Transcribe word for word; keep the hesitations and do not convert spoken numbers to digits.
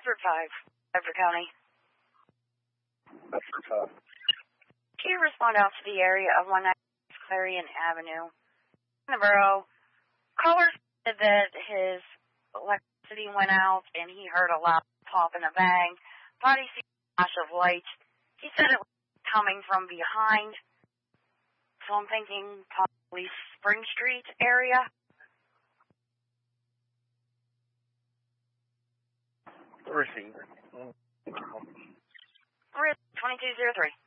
Bedford five, Bedford County. Bedford five. Can you respond out to the area of one ninety-six Clarion Avenue in the borough? Caller said that his electricity went out and he heard a loud pop and a bang. Thought he seen a flash of light. He said it was coming from behind. So I'm thinking probably Spring Street area. Receiver. twenty-two oh three.